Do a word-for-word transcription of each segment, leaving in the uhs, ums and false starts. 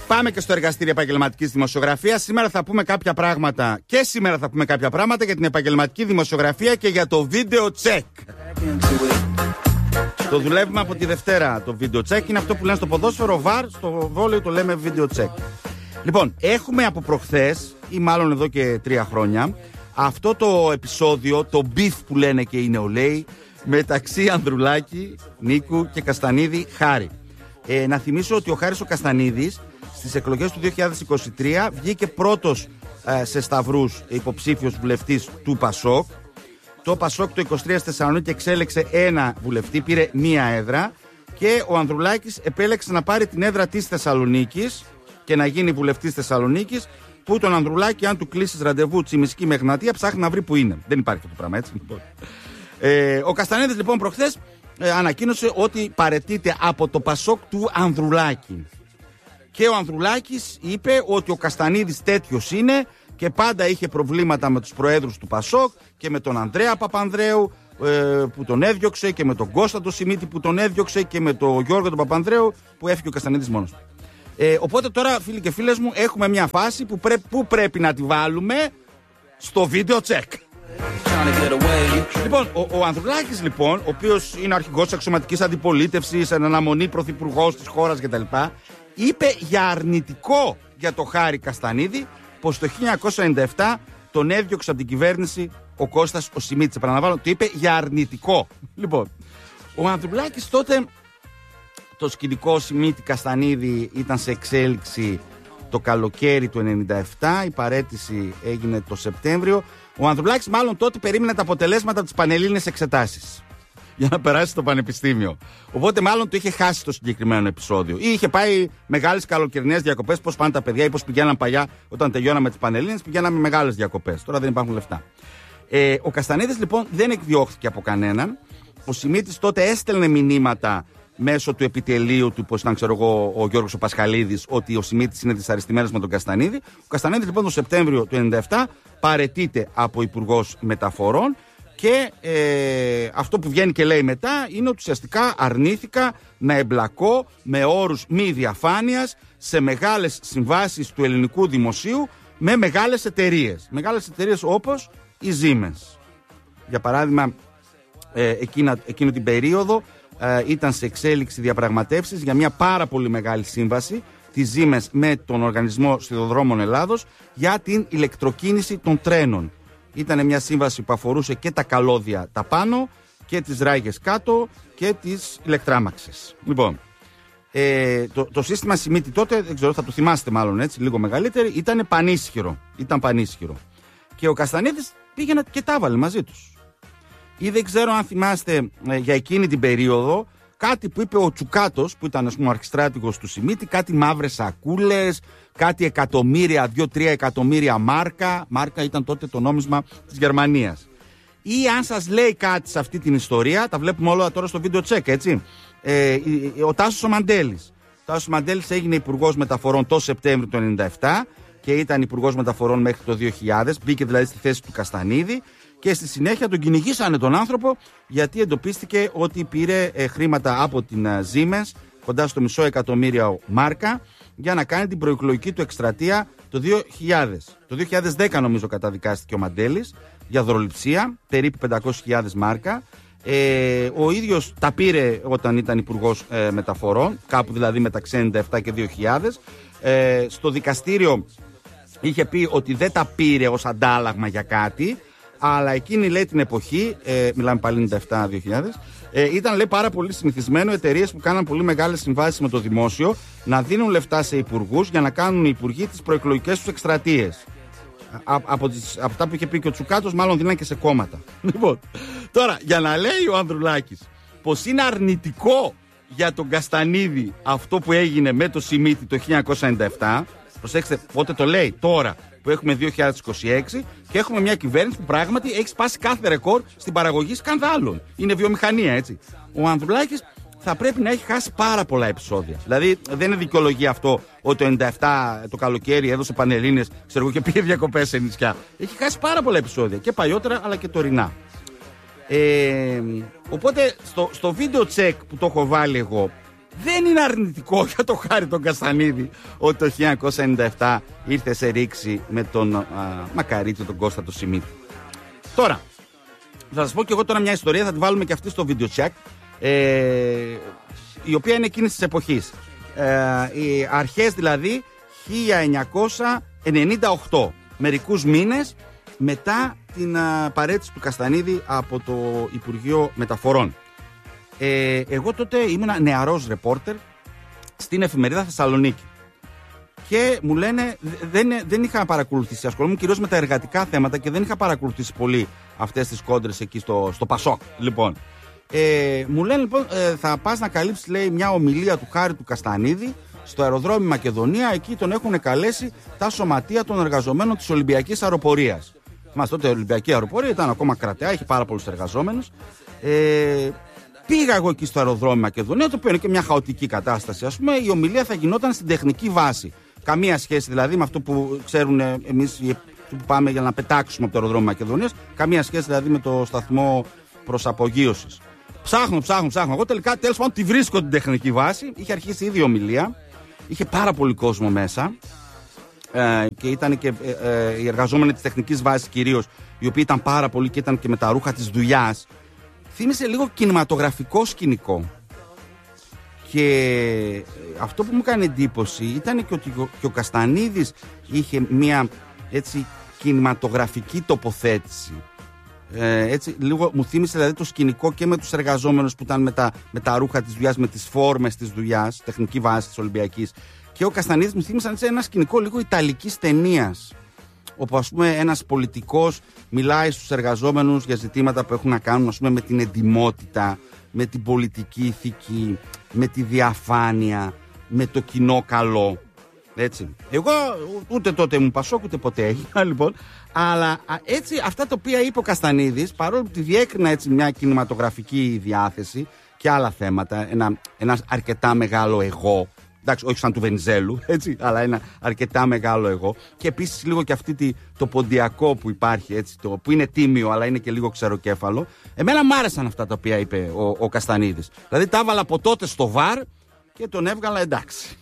Πάμε και στο εργαστήριο επαγγελματικής δημοσιογραφίας. Σήμερα θα πούμε κάποια πράγματα και σήμερα θα πούμε κάποια πράγματα για την επαγγελματική δημοσιογραφία και για το βίντεο check. Το δουλεύουμε από τη Δευτέρα το βίντεο check. Είναι αυτό που λένε στο ποδόσφαιρο βαρ, στο βόλεϊ το λέμε βίντεο check. Λοιπόν, έχουμε από προχθές ή μάλλον εδώ και τρία χρόνια αυτό το επεισόδιο, το beef που λένε και οι νεολαίοι, μεταξύ Ανδρουλάκη, Νίκου και Καστανίδη Χάρη. Ε, να θυμίσω ότι ο Χάρης ο Καστανίδης στις εκλογές του δύο χιλιάδες είκοσι τρία βγήκε πρώτος ε, σε σταυρούς υποψήφιος βουλευτής του Πασόκ. Το Πασόκ το είκοσι τρία στη Θεσσαλονίκη εξέλεξε ένα βουλευτή, πήρε μία έδρα και ο Ανδρουλάκης επέλεξε να πάρει την έδρα της Θεσσαλονίκης και να γίνει βουλευτής Θεσσαλονίκης, που τον Ανδρουλάκη, αν του κλείσεις ραντεβού Τσιμισκή με Εγνατία, ψάχνει να βρει που είναι. Δεν υπάρχει αυτό το πράγμα, έτσι. Ε, ο Καστανίδης λοιπόν προχθές ε, ανακοίνωσε ότι παραιτείται από το Πασόκ του Ανδρουλάκη. Και ο Ανδρουλάκης είπε ότι ο Καστανίδης τέτοιος είναι και πάντα είχε προβλήματα με τους προέδρους του Πασόκ και με τον Ανδρέα Παπανδρέου ε, που τον έδιωξε και με τον Κώστα τον Σιμίτη που τον έδιωξε και με τον Γιώργο τον Παπανδρέου που έφυγε ο Καστανίδης μόνος του. Ε, οπότε τώρα, φίλοι και φίλες μου, έχουμε μια φάση που, πρέ, που πρέπει να τη βάλουμε στο βίντεο check. Λοιπόν, ο, ο Ανδρουλάκης λοιπόν, ο οποίος είναι αρχηγός αξιωματικής αντιπολίτευσης, εν αναμονή πρωθυπουργός της χώρας κτλ., είπε για αρνητικό για το Χάρη Καστανίδη πως το χίλια εννιακόσια ενενήντα επτά τον έδιωξε από την κυβέρνηση ο Κώστας ο Σιμίτης. Επαναλαμβάνω, το είπε για αρνητικό. Λοιπόν, ο Ανδρουλάκης τότε, το σκηνικό Σιμίτη Καστανίδη ήταν σε εξέλιξη το καλοκαίρι του ενενήντα επτά, η παραίτηση έγινε το Σεπτέμβριο. Ο Ανδρουλάκης μάλλον τότε περίμενε τα αποτελέσματα της πανελλήνιες εξετάσεις για να περάσει στο πανεπιστήμιο. Οπότε μάλλον το είχε χάσει το συγκεκριμένο επεισόδιο. Ή είχε πάει μεγάλες καλοκαιρινές διακοπές, πώς πάνε τα παιδιά ή πώς πηγαίναν παλιά όταν τελειώναμε τις πανελλήνιες, πηγαίναμε μεγάλες διακοπές. Τώρα δεν υπάρχουν λεφτά. Ε, ο Καστανίδης λοιπόν δεν εκδιώχθηκε από κανέναν. Ο Σιμίτης τότε έστελνε μηνύματα μέσω του επιτελείου του, πώς ήταν, ξέρω εγώ, ο Γιώργος ο Πασχαλίδης, ότι ο Σιμίτης είναι δυσαρεστημένος με τον Καστανίδη. Ο Καστανίδης λοιπόν το Σεπτέμβριο του ενενήντα επτά παραιτείται από υπουργός μεταφορών και ε, αυτό που βγαίνει και λέει μετά είναι ότι ουσιαστικά αρνήθηκα να εμπλακώ με όρους μη διαφάνειας σε μεγάλες συμβάσεις του ελληνικού δημοσίου με μεγάλες εταιρείες. Μεγάλες εταιρείες όπως η Siemens. Για παράδειγμα, ε, εκείνα, εκείνη την περίοδο ε, ήταν σε εξέλιξη διαπραγματεύσεις για μια πάρα πολύ μεγάλη σύμβαση της Siemens με τον Οργανισμό Σιδηροδρόμων Ελλάδος για την ηλεκτροκίνηση των τρένων. Ήταν μια σύμβαση που αφορούσε και τα καλώδια τα πάνω και τις ράγες κάτω και τις ηλεκτράμαξες. Λοιπόν, ε, το, το σύστημα Σιμίτη τότε, δεν ξέρω, θα το θυμάστε μάλλον έτσι, λίγο μεγαλύτερη, ήταν πανίσχυρο. Ήταν πανίσχυρο. Και ο Καστανίδης πήγαινε και τα έβαλε μαζί τους. Ή δεν ξέρω αν θυμάστε ε, για εκείνη την περίοδο κάτι που είπε ο Τσουκάτος, που ήταν, ας πούμε, ο αρχιστράτηγος του Σιμίτη, κάτι μαύρες σακούλες, κάτι εκατομμύρια, δύο-τρία εκατομμύρια μάρκα. Μάρκα ήταν τότε το νόμισμα της Γερμανίας. Ή αν σας λέει κάτι σε αυτή την ιστορία, τα βλέπουμε όλα τώρα στο βίντεο check, έτσι. Ε, ο Τάσος ο Μαντέλης. Ο Τάσος ο Μαντέλης έγινε υπουργός μεταφορών το Σεπτέμβριο του ενενήντα επτά και ήταν υπουργός μεταφορών μέχρι το δύο χιλιάδες. Μπήκε δηλαδή στη θέση του Καστανίδη. Και στη συνέχεια τον κυνηγήσανε τον άνθρωπο γιατί εντοπίστηκε ότι πήρε ε, χρήματα από την ε, Siemens, κοντά στο μισό εκατομμύριο μάρκα, για να κάνει την προεκλογική του εκστρατεία το δύο χιλιάδες. Το δύο χιλιάδες δέκα νομίζω καταδικάστηκε ο Μαντέλης για δωροληψία, περίπου πεντακόσιες χιλιάδες μάρκα. Ε, ο ίδιος τα πήρε όταν ήταν υπουργός ε, μεταφορών, κάπου δηλαδή μεταξύ ενενήντα επτά και δύο χιλιάδες. Ε, στο δικαστήριο είχε πει ότι δεν τα πήρε ως αντάλλαγμα για κάτι, αλλά εκείνη, λέει, την εποχή, ε, μιλάμε πάλι ενενήντα επτά δύο χιλιάδες, ε, ήταν, λέει, πάρα πολύ συνηθισμένο εταιρείες που κάναν πολύ μεγάλες συμβάσεις με το δημόσιο να δίνουν λεφτά σε υπουργούς για να κάνουν οι υπουργοί τις προεκλογικές τους εκστρατείες. Α, από, τις, από αυτά που είχε πει και ο Τσουκάτος, μάλλον δίναν και σε κόμματα. Λοιπόν, τώρα, για να λέει ο Ανδρουλάκης πως είναι αρνητικό για τον Καστανίδη αυτό που έγινε με το Σιμίτη το χίλια εννιακόσια ενενήντα επτά, προσέξτε πότε το λέει, τώρα που έχουμε δύο χιλιάδες είκοσι έξι και έχουμε μια κυβέρνηση που πράγματι έχει σπάσει κάθε ρεκόρ στην παραγωγή σκανδάλων. Είναι βιομηχανία, έτσι. Ο Ανδρουλάκης θα πρέπει να έχει χάσει πάρα πολλά επεισόδια. Δηλαδή δεν είναι δικαιολογία αυτό ότι το ενενήντα επτά το καλοκαίρι έδωσε πανελλήνιες, ξέρω εγώ, και πήγε διακοπές σε νησιά. Έχει χάσει πάρα πολλά επεισόδια και παλιότερα αλλά και τωρινά. Ε, οπότε στο, στο βίντεο check που το έχω βάλει εγώ, δεν είναι αρνητικό για το Χάρη τον Καστανίδη ότι το χίλια εννιακόσια ενενήντα επτά ήρθε σε ρήξη με τον α, Μακαρίτη, τον Κώστα το Σιμίτη. Τώρα, θα σας πω και εγώ τώρα μια ιστορία, θα τη βάλουμε και αυτή στο video check, ε, η οποία είναι εκείνης της εποχής. Ε, οι αρχές δηλαδή χίλια εννιακόσια ενενήντα οκτώ, μερικούς μήνες μετά την α, παρέτηση του Καστανίδη από το Υπουργείο Μεταφορών. Ε, εγώ τότε ήμουν νεαρός ρεπόρτερ στην εφημερίδα Θεσσαλονίκη και μου λένε, δεν, δεν είχα παρακολουθήσει, ασχολούμαι κυρίως με τα εργατικά θέματα και δεν είχα παρακολουθήσει πολύ αυτές τις κόντρες εκεί στο, στο Πασόκ. Λοιπόν, ε, μου λένε λοιπόν, ε, θα πας να καλύψεις, λέει, μια ομιλία του Χάρη του Καστανίδη στο αεροδρόμιο Μακεδονία. Εκεί τον έχουν καλέσει τα σωματεία των εργαζομένων της Ολυμπιακής Αεροπορίας. Μας τότε η Ολυμπιακή Αεροπορία ήταν ακόμα κρατεά, είχε πάρα πολλούς εργαζόμενους. Ε, πήγα εγώ εκεί στο αεροδρόμιο Μακεδονία, το οποίο είναι και μια χαοτική κατάσταση. Ας πούμε, η ομιλία θα γινόταν στην τεχνική βάση. Καμία σχέση δηλαδή με αυτό που ξέρουν εμείς που πάμε για να πετάξουμε από το αεροδρόμιο Μακεδονίας. Καμία σχέση δηλαδή με το σταθμό προσαπογείωσης. Ψάχνω, ψάχνω, ψάχνω. Εγώ τελικά τέλος πάντων τη βρίσκω την τεχνική βάση. Είχε αρχίσει ήδη η ομιλία. Είχε πάρα πολύ κόσμο μέσα. Ε, και ήταν και ε, ε, οι εργαζόμενοι της τεχνικής βάσης κυρίως, οι οποίοι ήταν πάρα πολλοί και ήταν και με τα ρούχα της δουλειάς. Θύμισε λίγο κινηματογραφικό σκηνικό. Και αυτό που μου έκανε εντύπωση ήταν και ότι και ο Καστανίδης είχε μια έτσι κινηματογραφική τοποθέτηση. Ε, έτσι λίγο μου θύμισε δηλαδή το σκηνικό και με τους εργαζόμενους που ήταν με τα, με τα ρούχα της δουλειάς, με τις φόρμες της δουλειάς, τεχνική βάση της Ολυμπιακής. Και ο Καστανίδης μου θύμισαν έτσι ένα σκηνικό λίγο ιταλικής ταινίας, όπου ας πούμε ένας πολιτικός μιλάει στους εργαζόμενους για ζητήματα που έχουν να κάνουν, ας πούμε, με την εντιμότητα, με την πολιτική ηθική, με τη διαφάνεια, με το κοινό καλό. Έτσι. Εγώ ούτε τότε μου Πασόκ ούτε ποτέ έγινα, λοιπόν. Αλλά έτσι αυτά τα οποία είπε ο Καστανίδης, παρόλο που τη διέκρινα έτσι μια κινηματογραφική διάθεση και άλλα θέματα, ένα, ένα αρκετά μεγάλο εγώ. Εντάξει, όχι σαν του Βενιζέλου, έτσι, αλλά ένα αρκετά μεγάλο εγώ. Και επίσης λίγο και αυτή τη, το ποντιακό που υπάρχει, έτσι, το, που είναι τίμιο, αλλά είναι και λίγο ξεροκέφαλο. Εμένα μ' άρεσαν αυτά τα οποία είπε ο, ο Καστανίδης. Δηλαδή τα έβαλα από τότε στο βαρ και τον έβγαλα εντάξει.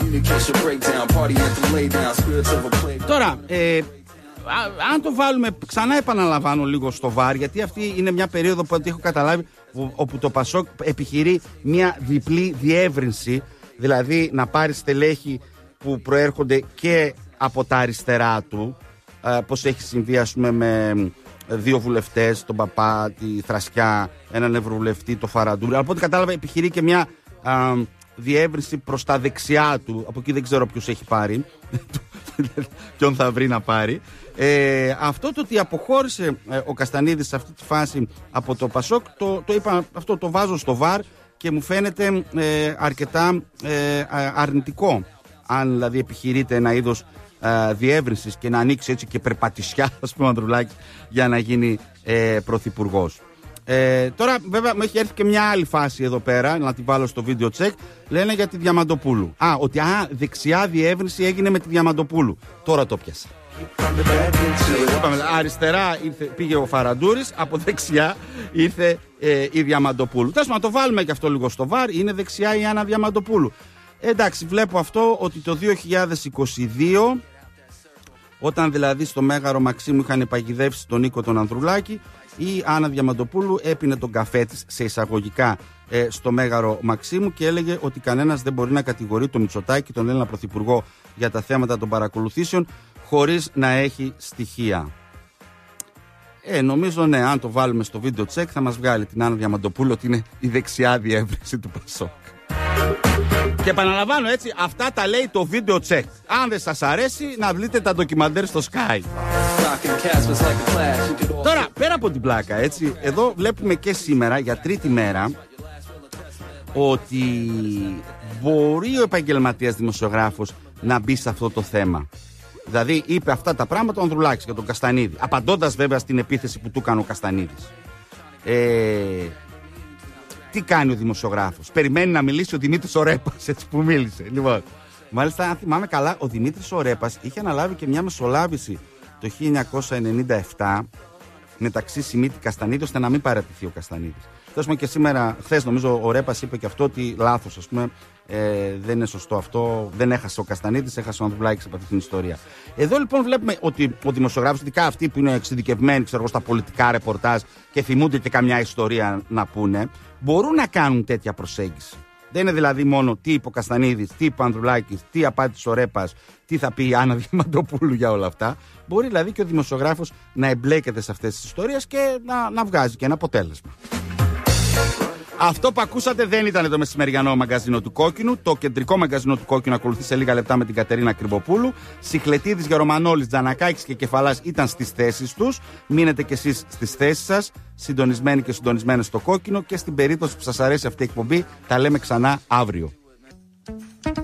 Τώρα, ε, α, αν το βάλουμε, ξανά επαναλαμβάνω λίγο στο βαρ, γιατί αυτή είναι μια περίοδο που έχω καταλάβει όπου το Πασόκ επιχειρεί μια διπλή διεύρυνση. Δηλαδή να πάρει στελέχη που προέρχονται και από τα αριστερά του, ε, πως έχει συμβεί ας πούμε με δύο βουλευτές, τον Παπά, τη Θρασκιά, έναν ευρωβουλευτή, το Φαραντούρη. Από ό,τι κατάλαβα επιχειρεί και μια α, διεύρυνση προς τα δεξιά του. Από εκεί δεν ξέρω ποιος έχει πάρει, ποιον θα βρει να πάρει. Ε, αυτό το ότι αποχώρησε ε, ο Καστανίδης σε αυτή τη φάση από το Πασόκ, το, το είπα, αυτό το βάζω στο βαρ. Και μου φαίνεται ε, αρκετά ε, αρνητικό, αν δηλαδή επιχειρείται ένα είδος ε, διεύρυνσης και να ανοίξει έτσι και περπατησιά, ας πούμε, Ανδρουλάκης, για να γίνει ε, πρωθυπουργός. Ε, τώρα βέβαια μου έχει έρθει και μια άλλη φάση εδώ πέρα, να τη βάλω στο βίντεο check. Λένε για τη Διαμαντοπούλου. Α, ότι α, δεξιά διεύρυνση έγινε με τη Διαμαντοπούλου. Τώρα το πιάσα. Είπαμε, αριστερά ήρθε, πήγε ο Φαραντούρης, από δεξιά ήρθε ε, η Διαμαντοπούλου. Τέλος, να το βάλουμε και αυτό λίγο στο βαρ. Είναι δεξιά η Άννα Διαμαντοπούλου. Ε, εντάξει, βλέπω αυτό ότι το δύο χιλιάδες είκοσι δύο, όταν δηλαδή στο Μέγαρο Μαξίμου είχαν παγιδεύσει τον Νίκο τον Ανδρουλάκη, η Άννα Διαμαντοπούλου έπινε τον καφέ της σε εισαγωγικά ε, στο Μέγαρο Μαξίμου και έλεγε ότι κανένας δεν μπορεί να κατηγορεί τον Μητσοτάκη, τον Έλληνα Πρωθυπουργό, για τα θέματα των παρακολουθήσεων χωρίς να έχει στοιχεία. Ε, νομίζω ναι, αν το βάλουμε στο βίντεο check θα μας βγάλει την Άννα Διαμαντοπούλου ότι είναι η δεξιά διεύρυνση του Πασόκ. Και επαναλαμβάνω έτσι, αυτά τα λέει το βίντεο check. Αν δεν σας αρέσει, να δείτε τα ντοκιμαντέρ στο Sky. Τώρα, πέρα από την πλάκα, έτσι, εδώ βλέπουμε και σήμερα, για τρίτη μέρα, ότι μπορεί ο επαγγελματίας δημοσιογράφος να μπει σε αυτό το θέμα. Δηλαδή είπε αυτά τα πράγματα ο Ανδρουλάκης για τον Καστανίδη, απαντώντας βέβαια στην επίθεση που του έκανε ο Καστανίδης. Ε, τι κάνει ο δημοσιογράφος? Περιμένει να μιλήσει ο Δημήτρης ο Ρέπας, έτσι που μίλησε. Λοιπόν, μάλιστα, αν θυμάμαι καλά, ο Δημήτρης ο Ρέπας είχε αναλάβει και μια μεσολάβηση το χίλια εννιακόσια ενενήντα επτά μεταξύ Σιμίτη Καστανίδη, ώστε να μην παρατηθεί ο Καστανίδης. Τέλος και σήμερα, χθες νομίζω ο Ρέπας είπε και αυτό ότι λάθος, ας πούμε, ε, δεν είναι σωστό αυτό. Δεν έχασε ο Καστανίδης, έχασε ο Ανδρουλάκης από αυτή την ιστορία. Εδώ λοιπόν βλέπουμε ότι ο δημοσιογράφος, ειδικά αυτοί που είναι εξειδικευμένοι, ξέρω, στα πολιτικά ρεπορτάζ και θυμούνται και καμιά ιστορία να πούνε, μπορούν να κάνουν τέτοια προσέγγιση. Δεν είναι δηλαδή μόνο τι είπε ο Καστανίδης, τι είπε ο Ανδρουλάκης, τι απάντησε ο Ρέπας, τι θα πει η Άννα Διαμαντοπούλου για όλα αυτά. Μπορεί δηλαδή και ο δημοσιογράφος να εμπλέκεται σε αυτές τις ιστορίες και να, να βγάζει και ένα αποτέλεσμα. Αυτό που ακούσατε δεν ήταν το μεσημεριανό μαγκαζίνο του Κόκκινου. Το κεντρικό μαγκαζίνο του Κόκκινου ακολουθεί σε λίγα λεπτά με την Κατερίνα Κρυμποπούλου. Σιχλετίδης, Γερομανόλης, Τζανακάκης και Κεφαλάς ήταν στις θέσεις τους. Μείνετε κι εσείς στις θέσεις σας, συντονισμένοι και συντονισμένες στο Κόκκινο. Και στην περίπτωση που σας αρέσει αυτή η εκπομπή, τα λέμε ξανά αύριο.